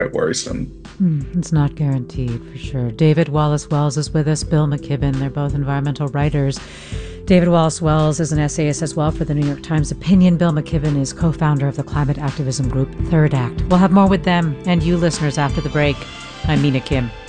quite worrisome. It's not guaranteed for sure. David Wallace Wells is with us, Bill McKibben. They're both environmental writers. David Wallace Wells is an essayist as well for the New York Times Opinion. Bill McKibben is co-founder of the climate activism group Third Act. We'll have more with them and you listeners after the break. I'm Mina Kim.